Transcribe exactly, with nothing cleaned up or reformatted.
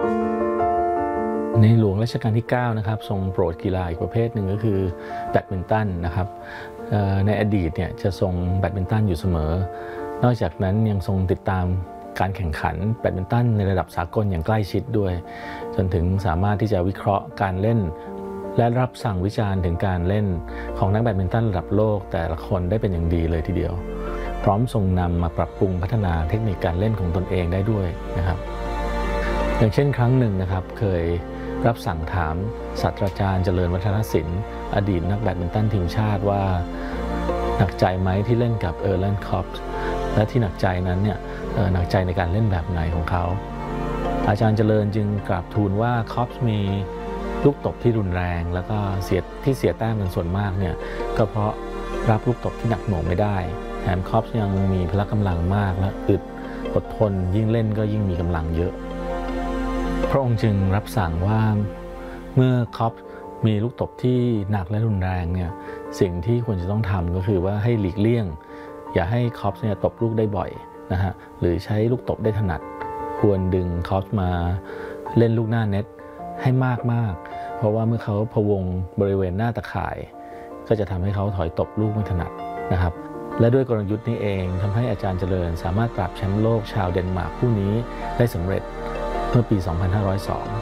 ในหลวงรัชกาลที่เก้านะครับทรงโปรดกีฬาอีกประเภทหนึ่งก็คือแบดมินตันนะครับในอดีตเนี่ยจะทรงแบดมินตันอยู่เสมอนอกจากนั้นยังทรงติดตามการแข่งขันแบดมินตันในระดับสากลอย่างใกล้ชิดด้วยจนถึงสามารถที่จะวิเคราะห์การเล่นและรับสั่งวิจารณ์ถึงการเล่นของนักแบดมินตันระดับโลกแต่ละคนได้เป็นอย่างดีเลยทีเดียวพร้อมทรงนำมาปรับปรุงพัฒนาเทคนิคการเล่นของตนเองได้ด้วยนะครับอย่างเช่นครั้งหนึ่งนะครับเคยรับสั่งถามศาสตราจารย์เจริญวัฒนศิลป์อดีตนักแบดมินตันทีมชาติว่าหนักใจไหมที่เล่นกับเออร์แลนด์คอปส์และที่หนักใจนั้นเนี่ยหนักใจในการเล่นแบบไหนของเขาอาจารย์เจริญจึงกราบทูลว่าคอปส์มีลูกตบที่รุนแรงแล้วก็เสียที่เสียแต้มเป็นส่วนมากเนี่ยก็เพราะรับลูกตบที่หนักหน่วงไม่ได้แถมคอปส์ยังมีพละกำลังมากและอึดอดทนยิ่งเล่นก็ยิ่งมีกำลังเยอะพระองค์จึงรับสั่งว่าเมื่อคอปส์มีลูกตบที่หนักและรุนแรงเนี่ยสิ่งที่ควรจะต้องทำก็คือว่าให้หลีกเลี่ยงอย่าให้คอปส์เนี่ยตบลูกได้บ่อยนะฮะหรือใช้ลูกตบได้ถนัดควรดึงคอปส์มาเล่นลูกหน้าเน็ตให้มากมากเพราะว่าเมื่อเขาพะวงบริเวณหน้าตะข่ายก็จะทำให้เขาถอยตบลูกไม่ถนัดนะครับและด้วยกลยุทธ์นี้เองทำให้อาจารย์เจริญสามารถปราบแชมป์โลกชาวเดนมาร์กผู้นี้ได้สำเร็จเมื่อปี สองพันห้าร้อยสอง